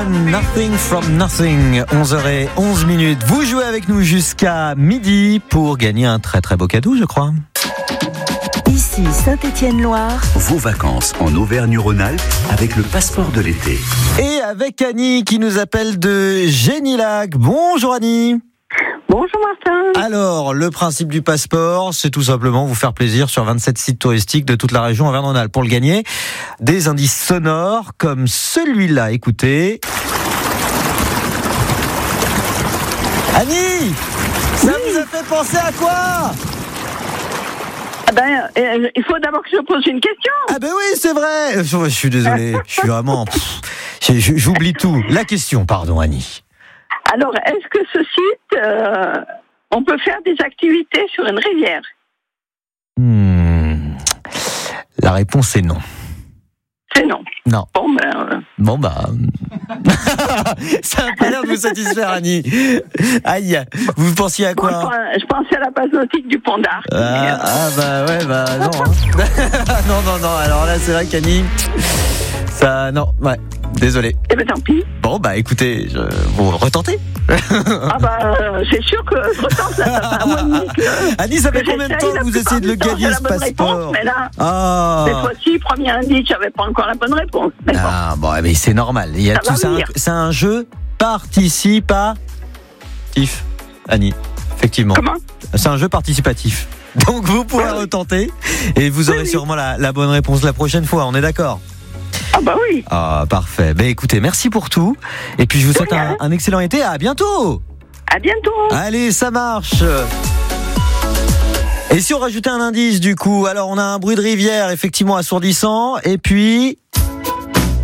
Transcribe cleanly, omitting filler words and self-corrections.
Nothing from Nothing, 11h11. Vous jouez avec nous jusqu'à midi pour gagner un très très beau cadeau, je crois. Ici Saint-Étienne-Loire. Vos vacances en Auvergne-Rhône-Alpes avec le passeport de l'été. Et avec Annie qui nous appelle de Génilac. Bonjour Annie. Bonjour Martin. Alors, le principe du passeport, c'est tout simplement vous faire plaisir sur 27 sites touristiques de toute la région Auvergne-Rhône-Alpes. Pour le gagner, des indices sonores comme celui-là. Écoutez. Annie, ça vous a fait penser à quoi ? Il faut d'abord que je pose une question. Ah ben oui, c'est vrai. Je suis désolé, je suis vraiment... J'oublie tout. La question, pardon Annie. Alors, est-ce que ce site, on peut faire des activités sur une rivière ? La réponse est non. C'est non. Non. Bon, ça n'a pas l'air de vous satisfaire, Annie. Aïe. Vous pensiez à quoi ? Je pensais à la base nautique du Pont d'Arc. Non. non. Alors là, c'est vrai qu'Annie, ça, non, ouais. Désolé. Eh ben tant pis. Bon, écoutez, vous retentez ? C'est sûr que je retente, là, ça fait un mois et demi que... Annie, ça fait combien de temps que vous essayez de le gagner, ce passeport ? Réponse, mais là, cette fois-ci, premier indice, j'avais pas encore la bonne réponse. Mais c'est normal. Il y a tout ça. C'est un jeu participatif, Annie. Effectivement. Comment ? C'est un jeu participatif. Donc vous pourrez retenter et vous aurez sûrement la bonne réponse la prochaine fois. On est d'accord ? Oui. Ah, parfait. Écoutez, merci pour tout. Et puis je vous souhaite un excellent été. À bientôt. À bientôt. Allez, ça marche. Et si on rajoutait un indice du coup, alors on a un bruit de rivière effectivement assourdissant et puis